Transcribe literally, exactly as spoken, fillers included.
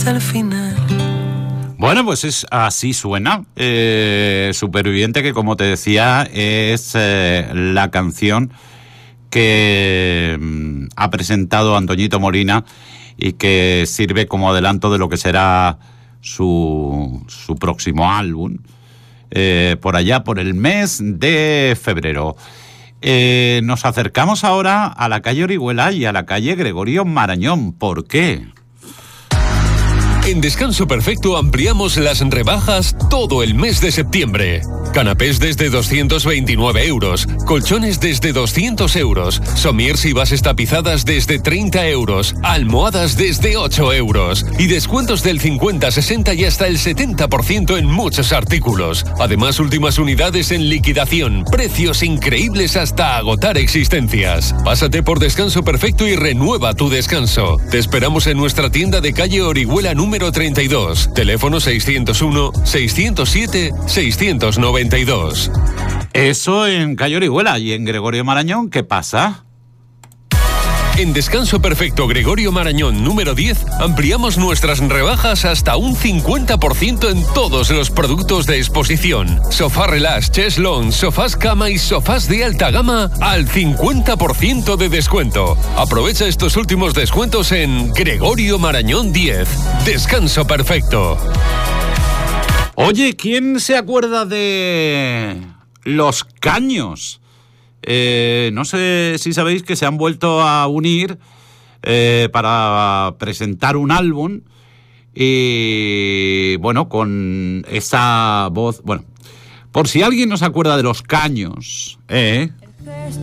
Al final. Bueno, pues es así suena eh, Superviviente, que como te decía es eh, la canción que mm, ha presentado Antoñito Molina y que sirve como adelanto de lo que será su, su próximo álbum, eh, por allá por el mes de febrero. Eh, nos acercamos ahora a la calle Orihuela y a la calle Gregorio Marañón. ¿Por qué? En Descanso Perfecto ampliamos las rebajas todo el mes de septiembre. Canapés desde doscientos veintinueve euros, colchones desde doscientos euros, somiers y bases tapizadas desde treinta euros, almohadas desde ocho euros y descuentos del cincuenta, sesenta y hasta el setenta por ciento en muchos artículos. Además, últimas unidades en liquidación, precios increíbles hasta agotar existencias. Pásate por Descanso Perfecto y renueva tu descanso. Te esperamos en nuestra tienda de calle Orihuela número treinta y dos, teléfono seiscientos uno, seiscientos siete, seiscientos noventa y dos. Eso en calle Orihuela. ¿Y en Gregorio Marañón qué pasa? En Descanso Perfecto Gregorio Marañón número diez ampliamos nuestras rebajas hasta un cincuenta por ciento en todos los productos de exposición. Sofá relax, cheslón, sofás cama y sofás de alta gama al cincuenta por ciento de descuento. Aprovecha estos últimos descuentos en Gregorio Marañón diez. Descanso Perfecto. Oye, ¿quién se acuerda de Los Caños? Eh, no sé si sabéis que se han vuelto a unir eh, para presentar un álbum y bueno, con esa voz, bueno, por si alguien no se acuerda de Los Caños, ¿eh?